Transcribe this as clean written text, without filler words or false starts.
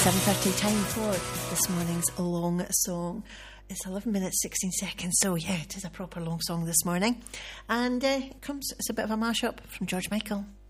7:30 time for this morning's long song. It's 11 minutes 16 seconds, so yeah, it is a proper long song this morning. And it's a bit of a mashup from George Michael.